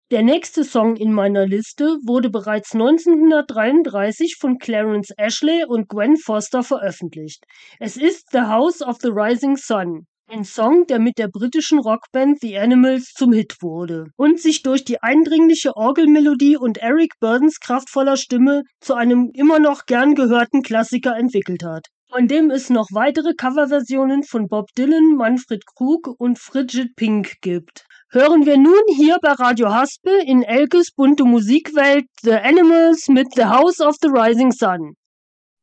Der nächste Song in meiner Liste wurde bereits 1933 von Clarence Ashley und Gwen Foster veröffentlicht. Es ist The House of the Rising Sun, ein Song, der mit der britischen Rockband The Animals zum Hit wurde und sich durch die eindringliche Orgelmelodie und Eric Burdons kraftvoller Stimme zu einem immer noch gern gehörten Klassiker entwickelt hat, von dem es noch weitere Coverversionen von Bob Dylan, Manfred Krug und Frigid Pink gibt. Hören wir nun hier bei Radio Haspel in Elkes bunte Musikwelt The Animals mit The House of the Rising Sun.